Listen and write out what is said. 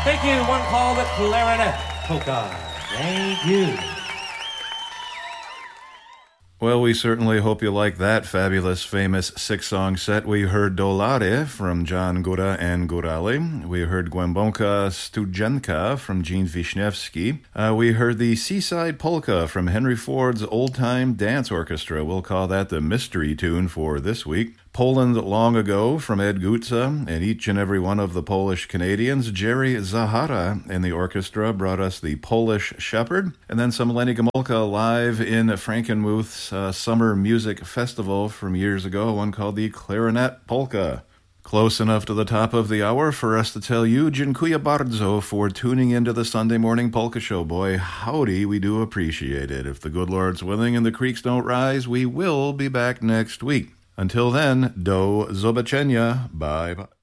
Thank you. One call, the clarinet polka. Thank you. Well, we certainly hope you like that fabulous, famous six-song set. We heard Dolare from John Góra and Górale. We heard Głęboka Studzienka from Gene Wisniewski. We heard the Seaside Polka from Henry Ford's Old Time Dance Orchestra. We'll call that the mystery tune for this week. Poland Long Ago from Ed Gutza, and each and every one of the Polish Canadians. Jerry Zahara in the orchestra brought us the Polish Shepherd, and then some Lenny Gomulka live in Frankenmuth's Summer Music Festival from years ago, one called the Clarinet Polka. Close enough to the top of the hour for us to tell you, dziękuję bardzo for tuning into the Sunday Morning Polka Show. Boy, howdy, we do appreciate it. If the good Lord's willing and the creeks don't rise, we will be back next week. Until then, do zobaczenia. Bye-bye.